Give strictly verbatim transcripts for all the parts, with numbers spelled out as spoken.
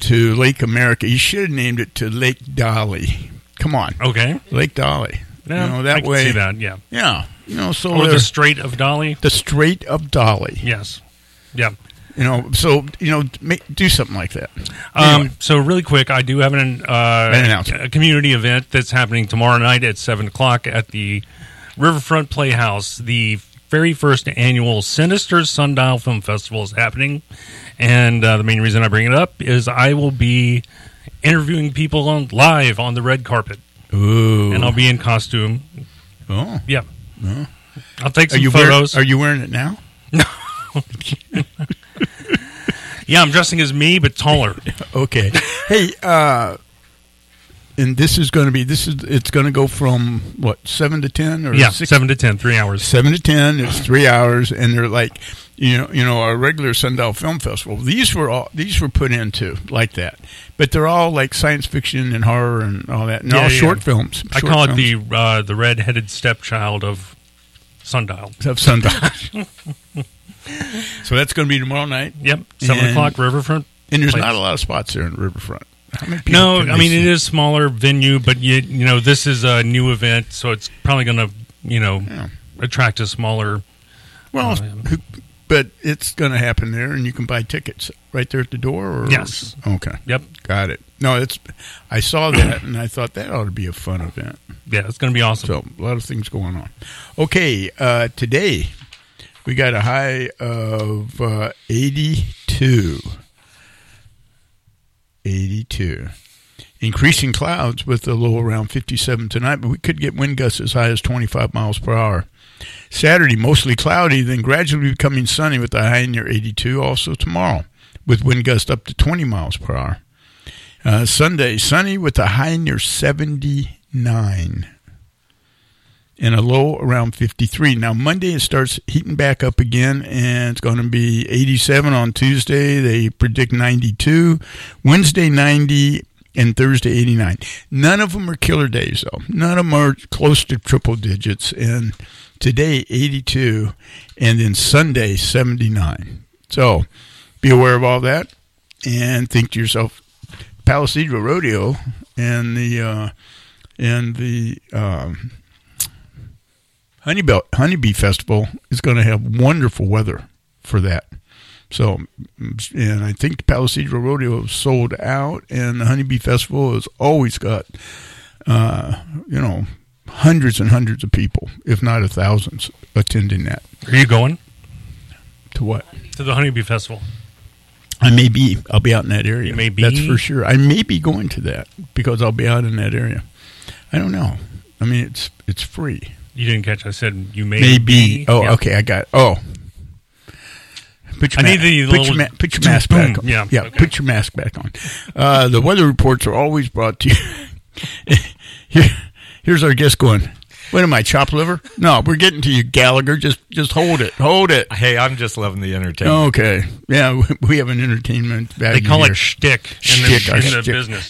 to Lake America. You should have named it to Lake Dolly. Come on. Okay. Lake Dolly. Yeah, you know, that I can way. see that, yeah. Yeah. You know, so or the Strait of Dolly? The Strait of Dolly. Yes. Yeah. You know, so, you know, make, do something like that. Anyway. Um, so really quick, I do have an, uh, an a community event that's happening tomorrow night at seven o'clock at the Riverfront Playhouse. The very first annual Sinister Sundial Film Festival is happening. And uh, the main reason I bring it up is I will be interviewing people on live on the red carpet. Ooh. And I'll be in costume. Oh. Yeah. Oh. I'll take some are you photos. Wear, are you wearing it now? No. Yeah, I'm dressing as me, but taller. Okay. Hey, uh, and this is going to be, this is, it's going to go from, what, seven to ten? Or yeah, six? seven to ten, three hours. seven to ten, it's three hours, and they're like, you know, you know, our regular Sundial Film Festival, these were all, these were put into like that. But they're all like science fiction and horror and all that, and yeah, all yeah. short films. I short call films. it the uh, the red-headed stepchild of Sundial. Of Sundial. So that's going to be tomorrow night. Yep, seven and, o'clock, Riverfront. And there's place. not a lot of spots there in Riverfront. How many people No, can I they mean, see? it is smaller venue, but you, you know, this is a new event, so it's probably going to, you know, Yeah. attract a smaller. Well, uh, who, but it's going to happen there, and you can buy tickets right there at the door? Or, Yes. Okay. Yep. Got it. No, it's. I saw that, and I thought that ought to be a fun event. Yeah, it's going to be awesome. So, a lot of things going on. Okay, uh, today we got a high of uh, eighty-two. eighty-two. Increasing clouds with a low around fifty-seven tonight, but we could get wind gusts as high as twenty-five miles per hour. Saturday, mostly cloudy, then gradually becoming sunny with a high near eighty-two. Also tomorrow, with wind gusts up to twenty miles per hour. Uh, Sunday, sunny with a high near seventy-nine. And a low around fifty-three. Now, Monday it starts heating back up again, and it's going to be eighty-seven on Tuesday. They predict ninety-two. Wednesday, ninety, and Thursday, eighty-nine. None of them are killer days, though. None of them are close to triple digits. And today, eighty-two, and then Sunday, seventy-nine. So, be aware of all that, and think to yourself, Palisadro Rodeo and the, uh, and the, um, Honeybee, Honeybee Festival is going to have wonderful weather for that. So, and I think the Palisadro Rodeo is sold out, and the Honeybee Festival has always got, uh, you know, hundreds and hundreds of people, if not a thousands, attending that. Are you going? To what? To the Honeybee Festival. I may be. I'll be out in that area. You may be. That's for sure. I may be going to that because I'll be out in that area. I don't know. I mean, it's it's free. You didn't catch. I said you may Maybe. be. Oh, Yeah. okay. I got it. Oh. Put your I ma- need the put little your, ma- put your mask boom. back on. Yeah, yeah okay. Put your mask back on. Uh, the weather reports are always brought to you. Here, here's our guest going, what am I, chopped liver? No, we're getting to you, Gallagher. Just just hold it. Hold it. Hey, I'm just loving the entertainment. Okay. Yeah, we- we have an entertainment value They call here. it shtick in Shtick, the, our in the shtick. business.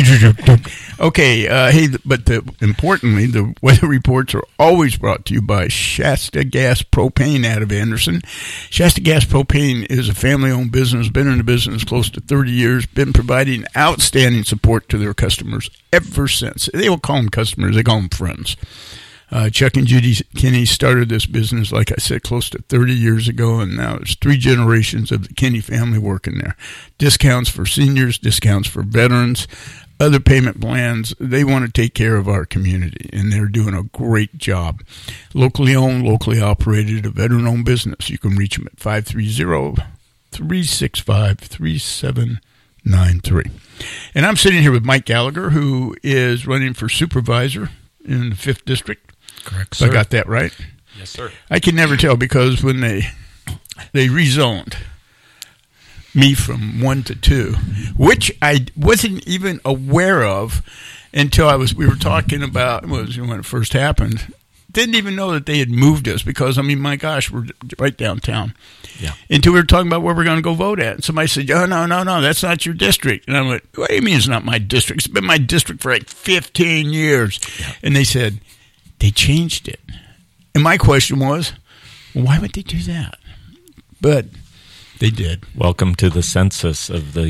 Okay, uh, hey, but the, importantly, the weather reports are always brought to you by Shasta Gas Propane out of Anderson. Shasta Gas Propane is a family-owned business, been in the business close to thirty years, been providing outstanding support to their customers ever since. They don't call them customers, they call them friends. Uh, Chuck and Judy Kinney started this business, like I said, close to thirty years ago, and now there's three generations of the Kinney family working there. Discounts for seniors, discounts for veterans, other payment plans. They want to take care of our community, and they're doing a great job. Locally owned, locally operated, a veteran-owned business. You can reach them at five three zero, three six five, three seven nine three. And I'm sitting here with Mike Gallagher, who is running for supervisor in the fifth District. Correct, So sir. I got that right? Yes, sir. I can never tell because when they they rezoned me from one to two, which I wasn't even aware of until I was we were talking about was when it first happened. Didn't even know that they had moved us because I mean, my gosh, we're right downtown. Yeah. Until we were talking about where we're going to go vote at, and somebody said, "Oh no, no, no, that's not your district." And I went, "What do you mean it's not my district? It's been my district for like fifteen years." Yeah. And they said they changed it. And my question was, well, why would they do that? But they did. Welcome to the census of the